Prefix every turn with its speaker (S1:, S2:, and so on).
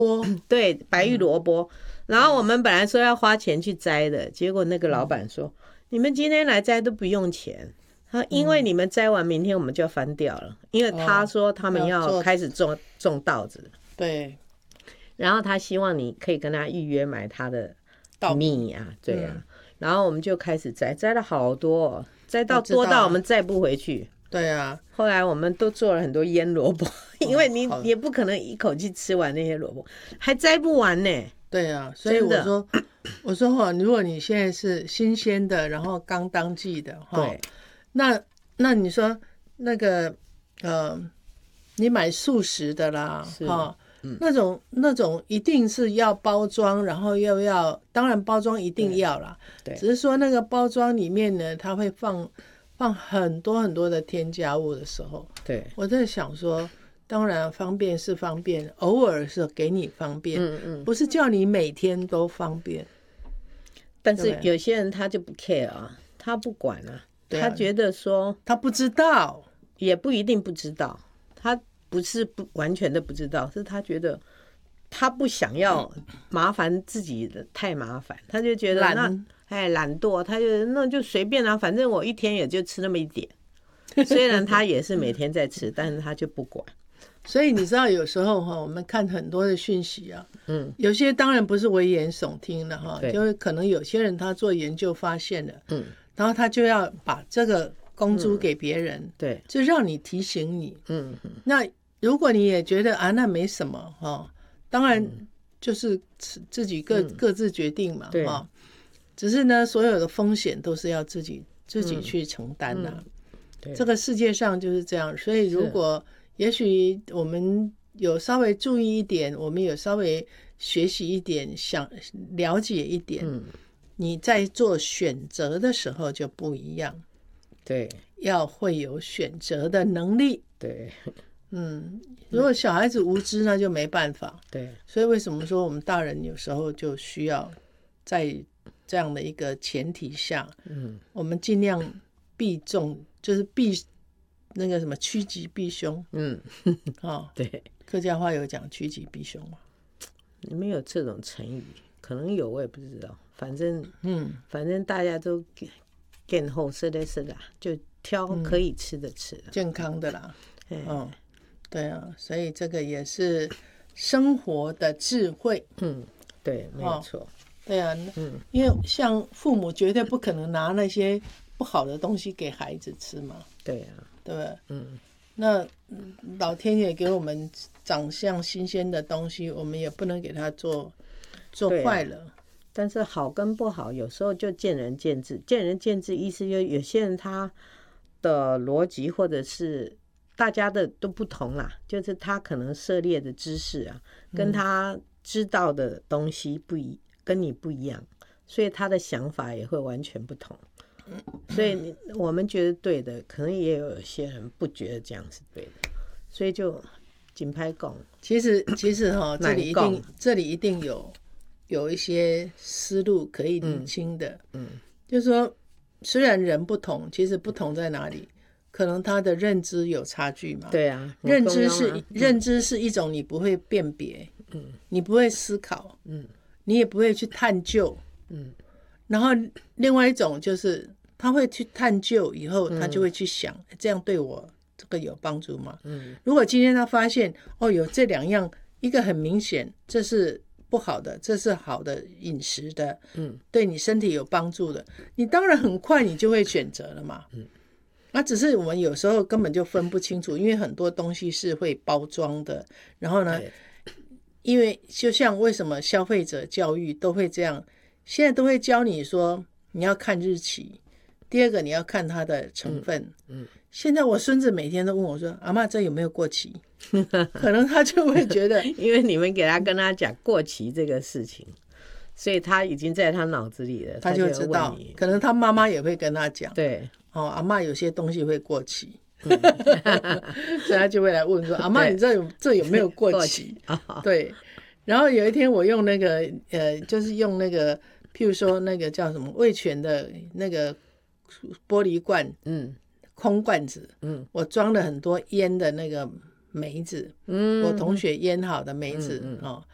S1: 对，白玉萝卜。然后我们本来说要花钱去摘的，结果那个老板说，你们今天来摘都不用钱。因为你们摘完，明天我们就要翻掉了。因为他说他们要开始种稻子，
S2: 对。
S1: 然后他希望你可以跟他预约买他的米啊，对啊。然后我们就开始摘了好多，摘到多到我们摘不回去。
S2: 对啊，
S1: 后来我们都做了很多腌萝卜，因为你也不可能一口气吃完那些萝卜，还摘不完呢。
S2: 对啊，所以我说如果你现在是新鲜的，然后刚当季的
S1: 对。
S2: 那你说那个你买素食的啦，那种一定是要包装，然后又要，当然包装一定要啦，对，只是说那个包装里面呢，它会放很多很多的添加物的时候，对，我在想说，当然方便是方便，偶尔是给你方便，不是叫你每天都方便。
S1: 但是有些人他就不 care 啊，他不管啊。他觉得说
S2: 他不知道，
S1: 也不一定不知道，他不是完全的不知道，是他觉得他不想要麻烦自己的太麻烦，他就觉得懒惰，他就那就随便啊，反正我一天也就吃那么一点。虽然他也是每天在吃，但是他就不管。
S2: 所以你知道有时候我们看很多的讯息啊，有些当然不是危言耸听的哈，就是可能有些人他做研究发现了，然后他就要把这个公诸给别人，对，就让你提醒你，那如果你也觉得啊那没什么当然就是自己各自决定嘛，只是呢所有的风险都是要自己去承担的，这个世界上就是这样，所以如果也许我们有稍微注意一点，我们有稍微学习一点，想了解一点，你在做选择的时候就不一样，对，要会有选择的能力，对，如果小孩子无知那就没办法，对，所以为什么说我们大人有时候就需要在这样的一个前提下，我们尽量避重，就是那个什么趋吉避凶，对，客家话有讲趋吉避凶吗？
S1: 你们有这种成语？可能有，我也不知道。反正大家都更好吃的是啦，就挑可以吃的吃啦，
S2: 健康的啦。对啊，所以这个也是生活的智慧。
S1: 对，没有错。
S2: 对啊，因为像父母绝对不可能拿那些不好的东西给孩子吃嘛。
S1: 对啊，
S2: 对不对？那老天爷给我们长相新鲜的东西，我们也不能给他做坏了。
S1: 但是好跟不好有时候就见仁见智，见仁见智意思就是有些人他的逻辑或者是大家的都不同啦，就是他可能涉猎的知识啊，跟他知道的东西跟你不一样，所以他的想法也会完全不同。所以我们觉得对的，可能也有些人不觉得这样是对的，所以就紧拍讲。
S2: 其实这里一定有一些思路可以理清的，就是说虽然人不同，其实不同在哪里？可能他的认知有差距嘛。
S1: 对啊，
S2: 认知是一种你不会辨别，你不会思考，你也不会去探究，然后另外一种就是他会去探究以后，他就会去想，这样对我这个有帮助吗？如果今天他发现有这两样，一个很明显这是不好的，这是好的饮食的，对你身体有帮助的，你当然很快你就会选择了嘛。那只是我们有时候根本就分不清楚，因为很多东西是会包装的，然后呢，因为就像为什么消费者教育都会这样，现在都会教你说你要看日期，第二个你要看它的成分。现在我孙子每天都问我说，阿嬷这有没有过期？可能他就会觉得
S1: 因为你们跟他讲过期这个事情，所以他已经在他脑子里了，
S2: 他就知道。可能他妈妈也会跟他讲，
S1: 对，
S2: 阿嬷有些东西会过期，所以他就会来问说，阿嬷你这有没有过期？对。然后有一天我用那个就是用那个譬如说那个叫什么味全的那个玻璃罐，空罐子，我装了很多腌的那个梅子，我同学腌好的梅子，